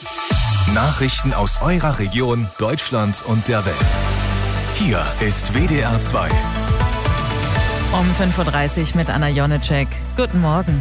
Nachrichten aus eurer Region, Deutschland und der Welt. Hier ist WDR 2. Um 5.30 Uhr mit Anna Jonecek. Guten Morgen.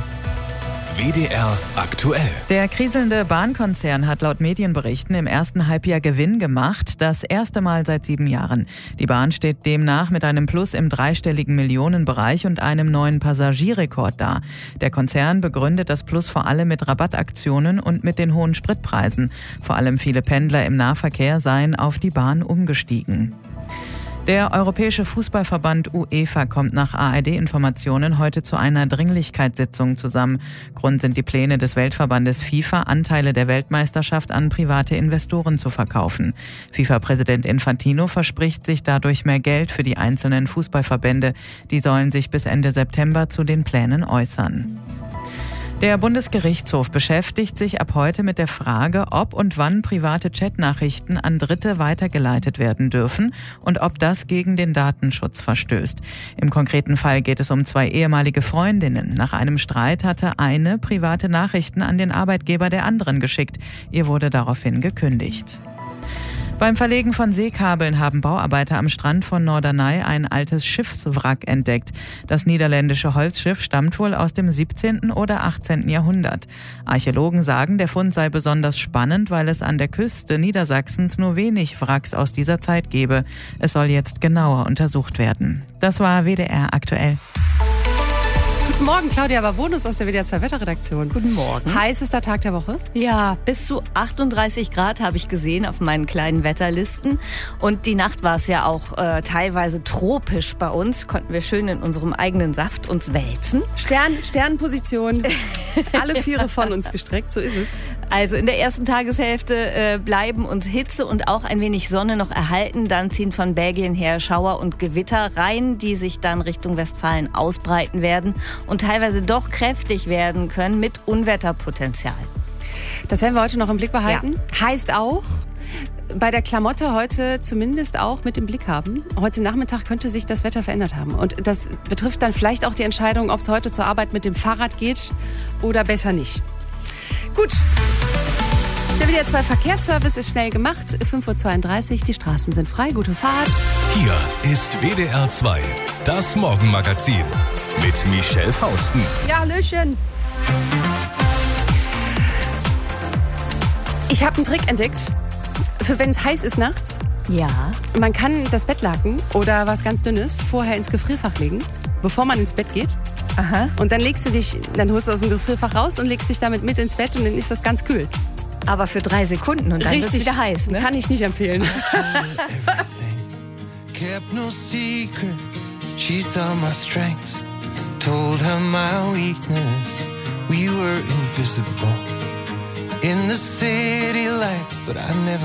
WDR aktuell. Der kriselnde Bahnkonzern hat laut Medienberichten im ersten Halbjahr Gewinn gemacht. Das erste Mal seit 7 Jahren. Die Bahn steht demnach mit einem Plus im dreistelligen Millionenbereich und einem neuen Passagierrekord da. Der Konzern begründet das Plus vor allem mit Rabattaktionen und mit den hohen Spritpreisen. Vor allem viele Pendler im Nahverkehr seien auf die Bahn umgestiegen. Der Europäische Fußballverband UEFA kommt nach ARD-Informationen heute zu einer Dringlichkeitssitzung zusammen. Grund sind die Pläne des Weltverbandes FIFA, Anteile der Weltmeisterschaft an private Investoren zu verkaufen. FIFA-Präsident Infantino verspricht sich dadurch mehr Geld für die einzelnen Fußballverbände. Die sollen sich bis Ende September zu den Plänen äußern. Der Bundesgerichtshof beschäftigt sich ab heute mit der Frage, ob und wann private Chatnachrichten an Dritte weitergeleitet werden dürfen und ob das gegen den Datenschutz verstößt. Im konkreten Fall geht es um 2 ehemalige Freundinnen. Nach einem Streit hatte eine private Nachrichten an den Arbeitgeber der anderen geschickt. Ihr wurde daraufhin gekündigt. Beim Verlegen von Seekabeln haben Bauarbeiter am Strand von Norderney ein altes Schiffswrack entdeckt. Das niederländische Holzschiff stammt wohl aus dem 17. oder 18. Jahrhundert. Archäologen sagen, der Fund sei besonders spannend, weil es an der Küste Niedersachsens nur wenig Wracks aus dieser Zeit gebe. Es soll jetzt genauer untersucht werden. Das war WDR aktuell. Guten Morgen, Claudia Babonus aus der WDR 2 Wetterredaktion. Guten Morgen. Heißester Tag der Woche? Ja, bis zu 38 Grad habe ich gesehen auf meinen kleinen Wetterlisten. Und die Nacht war es ja auch teilweise tropisch bei uns. Konnten wir schön in unserem eigenen Saft uns wälzen. Sternposition, alle Viere von uns gestreckt, so ist es. Also in der ersten Tageshälfte bleiben uns Hitze und auch ein wenig Sonne noch erhalten. Dann ziehen von Belgien her Schauer und Gewitter rein, die sich dann Richtung Westfalen ausbreiten werden und teilweise doch kräftig werden können mit Unwetterpotenzial. Das werden wir heute noch im Blick behalten. Ja. Heißt auch, bei der Klamotte heute zumindest auch mit im Blick haben. Heute Nachmittag könnte sich das Wetter verändert haben. Und das betrifft dann vielleicht auch die Entscheidung, ob es heute zur Arbeit mit dem Fahrrad geht oder besser nicht. Gut. Der WDR 2 Verkehrsservice ist schnell gemacht. 5.32 Uhr, die Straßen sind frei. Gute Fahrt. Hier ist WDR 2, das Morgenmagazin mit Michelle Fausten. Ja, hallöchen. Ich habe einen Trick entdeckt, für wenn es heiß ist nachts. Ja. Man kann das Bettlaken oder was ganz Dünnes vorher ins Gefrierfach legen, bevor man ins Bett geht. Aha. Und dann dann holst du aus dem Gefrierfach raus und legst dich damit mit ins Bett und dann ist das ganz kühl. Aber für 3 Sekunden und dann wird es wieder heiß, ne? Kann ich nicht empfehlen. Kept no secrets, she saw my strengths, told her my weakness, we were invisible in the city lights, but I never